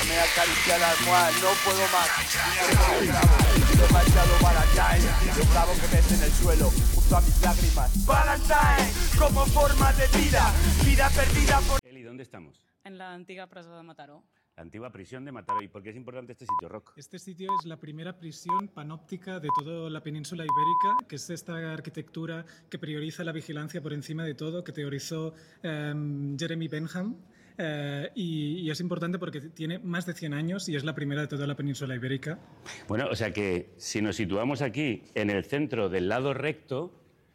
Me acaricia la almohada, no puedo más. Demasiado Valentine. Lo clavo que ves en el suelo, junto a mis lágrimas. Valentine, como forma de vida. Vida perdida por... Eli, ¿dónde estamos? En la antigua presa de Mataró. La antigua prisión de Mataró. ¿Y por qué es importante este sitio, Roc? Este sitio es la primera prisión panóptica de toda la península ibérica, que es esta arquitectura que prioriza la vigilancia por encima de todo, que teorizó Jeremy Bentham. Y es importante porque tiene más de 100 años y es la primera de toda la península ibérica. Bueno, o sea que si nos situamos aquí en el centro del lado recto,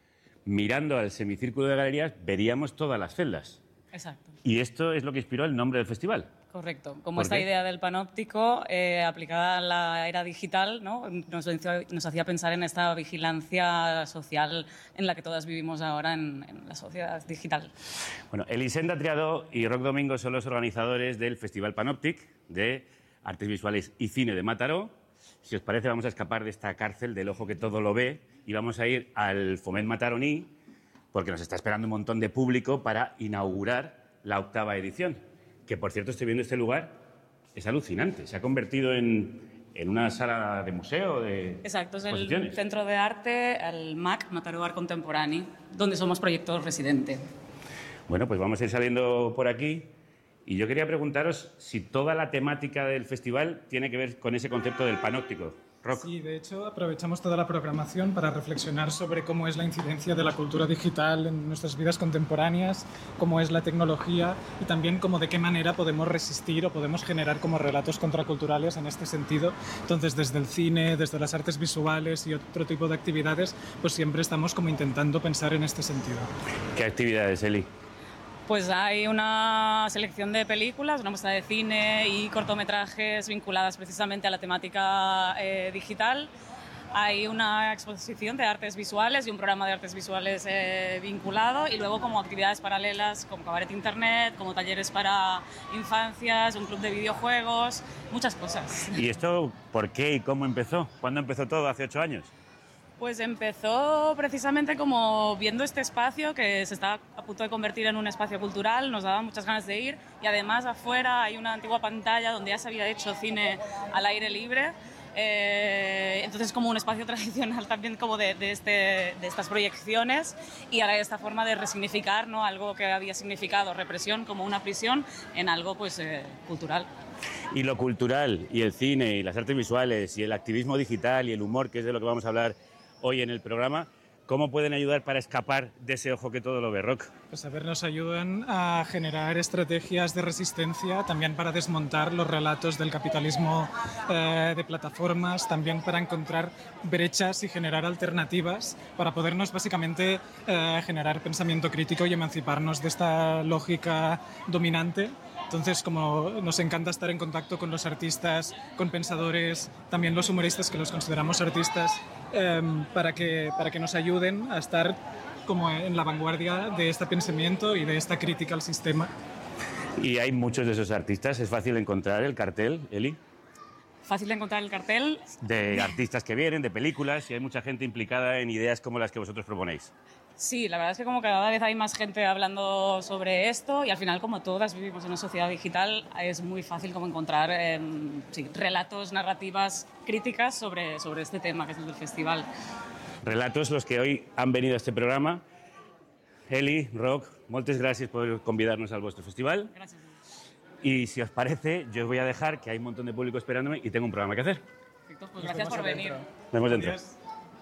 mirando al semicírculo de galerías, veríamos todas las celdas. Exacto. Y esto es lo que inspiró el nombre del festival. Correcto. Como esta idea del panóptico aplicada a la era digital, ¿no? nos hacía pensar en esta vigilancia social en la que todas vivimos ahora en la sociedad digital. Bueno, Elisenda Triadó y Roc Domingo son los organizadores del Festival Panóptic de Artes Visuales y Cine de Mataró. Si os parece, vamos a escapar de esta cárcel del ojo que todo lo ve y vamos a ir al Foment Mataroní, porque nos está esperando un montón de público para inaugurar la 8ª edición. Que, por cierto, estoy viendo este lugar, es alucinante. Se ha convertido en una sala de museo, de Exacto, es el exposiciones. Centro de Arte, el MAC, Mataró Art Contemporani, donde somos proyecto residente. Bueno, pues vamos a ir saliendo por aquí. Y yo quería preguntaros si toda la temática del festival tiene que ver con ese concepto del panóptico. Roc. Sí, de hecho, aprovechamos toda la programación para reflexionar sobre cómo es la incidencia de la cultura digital en nuestras vidas contemporáneas, cómo es la tecnología y también cómo de qué manera podemos resistir o podemos generar como relatos contraculturales en este sentido. Entonces, desde el cine, desde las artes visuales y otro tipo de actividades, pues siempre estamos como intentando pensar en este sentido. ¿Qué actividades, Eli? Pues hay una selección de películas, una muestra de cine y cortometrajes vinculadas precisamente a la temática digital. Hay una exposición de artes visuales y un programa de artes visuales vinculado, y luego como actividades paralelas como cabaret internet, como talleres para infancias, un club de videojuegos, muchas cosas. ¿Y esto por qué y cómo empezó? ¿Cuándo empezó todo? ¿Hace 8 años? Pues empezó precisamente como viendo este espacio que se está a punto de convertir en un espacio cultural, nos daba muchas ganas de ir, y además afuera hay una antigua pantalla donde ya se había hecho cine al aire libre, entonces como un espacio tradicional también como de estas proyecciones, y ahora esta forma de resignificar, ¿no?, algo que había significado represión como una prisión en algo pues cultural. Y lo cultural, y el cine, y las artes visuales, y el activismo digital, y el humor, que es de lo que vamos a hablar hoy en el programa, ¿cómo pueden ayudar para escapar de ese ojo que todo lo ve, Roc? Pues a ver, nos ayudan a generar estrategias de resistencia, también para desmontar los relatos del capitalismo de plataformas, también para encontrar brechas y generar alternativas, para podernos básicamente generar pensamiento crítico y emanciparnos de esta lógica dominante. Entonces, como nos encanta estar en contacto con los artistas, con pensadores, también los humoristas, que los consideramos artistas, para que nos ayuden a estar como en la vanguardia de este pensamiento y de esta crítica al sistema. Y hay muchos de esos artistas. ¿Es fácil encontrar el cartel, Eli? Fácil de encontrar el cartel. De artistas que vienen, de películas, y hay mucha gente implicada en ideas como las que vosotros proponéis. Sí, la verdad es que como cada vez hay más gente hablando sobre esto, y al final, como todas vivimos en una sociedad digital, es muy fácil como encontrar relatos, narrativas críticas sobre este tema que es el del festival. Relatos los que hoy han venido a este programa. Eli, Roc, moltes gràcies por convidarnos al vuestro festival. Gracias. Y si os parece, yo os voy a dejar, que hay un montón de público esperándome y tengo un programa que hacer. Perfecto, pues gracias por venir. Nos vemos dentro. Adiós.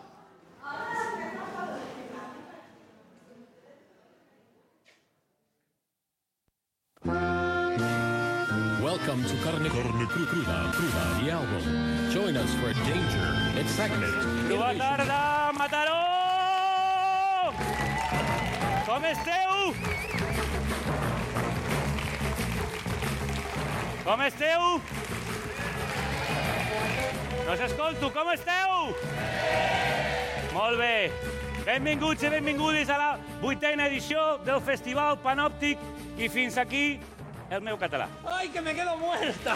Welcome to Carne Cruda, the album. Join us for danger, excitement, Bona innovation. tarda, Mataró! Com esteu? Com esteu? No us escolto, com esteu? Molt bé. Benvinguts i benvingudes a la 8ª edició del Festival Panòptic, i fins aquí el meu català. ¡Ay, que me quedo muerta!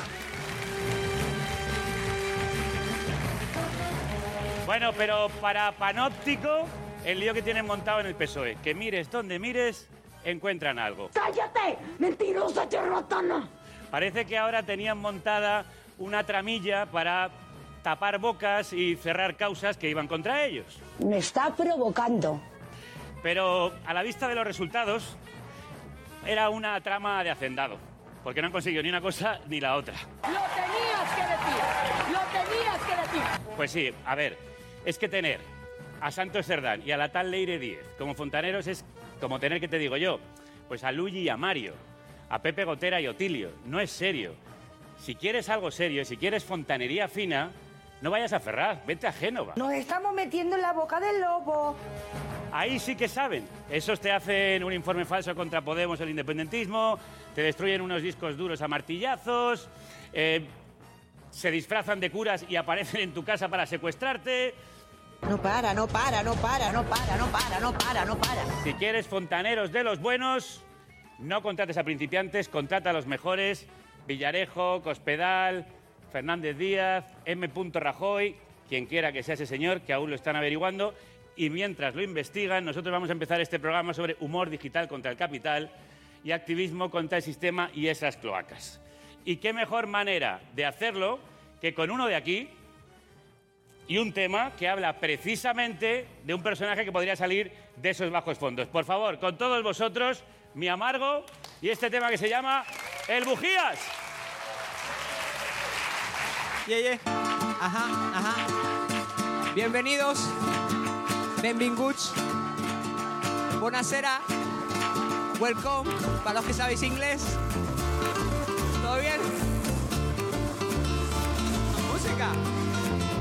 Bueno, pero para Panóptico, el lío que tienen montado en el PSOE, que mires donde mires, encuentran algo. ¡Cállate! ¡Mentirosa charlatana! Parece que ahora tenían montada una tramilla para tapar bocas y cerrar causas que iban contra ellos. Me está provocando. Pero a la vista de los resultados, era una trama de hacendado, porque no han conseguido ni una cosa ni la otra. ¡Lo tenías que decir! ¡Lo tenías que decir! Pues sí, a ver, es que tener a Santos Cerdán y a la tal Leire Díez como fontaneros es como tener, ¿qué te digo yo? Pues a Luigi y a Mario, a Pepe Gotera y Otilio. No es serio. Si quieres algo serio, si quieres fontanería fina, no vayas a Ferraz, vete a Génova. Nos estamos metiendo en la boca del lobo. Ahí sí que saben. Esos te hacen un informe falso contra Podemos o el independentismo, te destruyen unos discos duros a martillazos, se disfrazan de curas y aparecen en tu casa para secuestrarte. No para, no para, no para, no para, no para, no para, no para. Si quieres fontaneros de los buenos, no contrates a principiantes, contrata a los mejores. Villarejo, Cospedal, Fernández Díaz, M. Rajoy, quien quiera que sea ese señor, que aún lo están averiguando. Y mientras lo investigan, nosotros vamos a empezar este programa sobre humor digital contra el capital y activismo contra el sistema y esas cloacas. Y qué mejor manera de hacerlo que con uno de aquí y un tema que habla precisamente de un personaje que podría salir de esos bajos fondos. Por favor, con todos vosotros, Mi Amargo y este tema que se llama El Bujías. Ajá. Bienvenidos. Benvinguts. Buonasera. Welcome. Para los que sabéis inglés. ¿Todo bien?